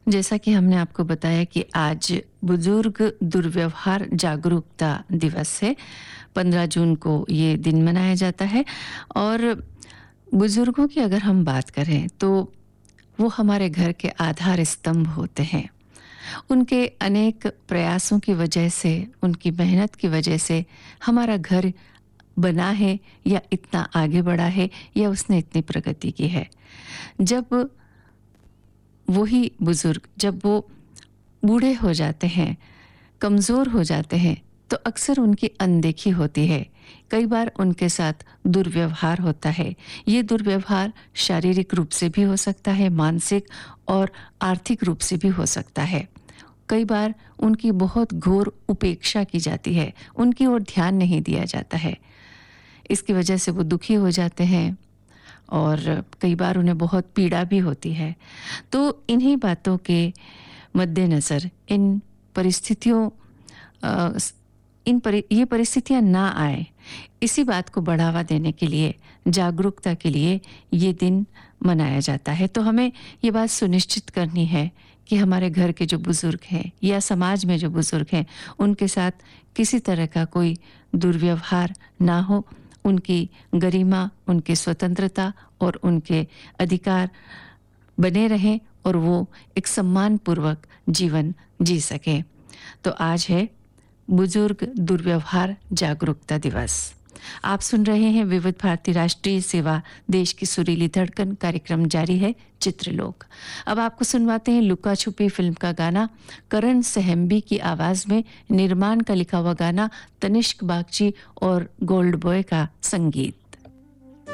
जैसा कि हमने आपको बताया कि आज बुजुर्ग दुर्व्यवहार जागरूकता दिवस है। 15 जून को ये दिन मनाया जाता है और बुजुर्गों की अगर हम बात करें तो वो हमारे घर के आधार स्तंभ होते हैं। उनके अनेक प्रयासों की वजह से, उनकी मेहनत की वजह से हमारा घर बना है या इतना आगे बढ़ा है या उसने इतनी प्रगति की है। जब वही बुजुर्ग जब वो बूढ़े हो जाते हैं, कमज़ोर हो जाते हैं, तो अक्सर उनकी अनदेखी होती है। कई बार उनके साथ दुर्व्यवहार होता है। ये दुर्व्यवहार शारीरिक रूप से भी हो सकता है, मानसिक और आर्थिक रूप से भी हो सकता है। कई बार उनकी बहुत घोर उपेक्षा की जाती है, उनकी ओर ध्यान नहीं दिया जाता है। इसकी वजह से वो दुखी हो जाते हैं और कई बार उन्हें बहुत पीड़ा भी होती है। तो इन्हीं बातों के मद्देनज़र इन परिस्थितियों अ, स ये परिस्थितियाँ ना आए, इसी बात को बढ़ावा देने के लिए, जागरूकता के लिए ये दिन मनाया जाता है। तो हमें ये बात सुनिश्चित करनी है कि हमारे घर के जो बुज़ुर्ग हैं या समाज में जो बुज़ुर्ग हैं, उनके साथ किसी तरह का कोई दुर्व्यवहार ना हो। उनकी गरिमा, उनकी स्वतंत्रता और उनके अधिकार बने रहें और वो एक सम्मानपूर्वक जीवन जी सकें। तो आज है बुजुर्ग दुर्व्यवहार जागरूकता दिवस। आप सुन रहे हैं विविध भारती राष्ट्रीय सेवा, देश की सुरीली धड़कन। कार्यक्रम जारी है चित्रलोक। अब आपको सुनवाते हैं लुका छुपी फिल्म का गाना, करण सहम्बी की आवाज में निर्माण का लिखा हुआ गाना, तनिष्क बागची और गोल्ड बॉय का संगीत।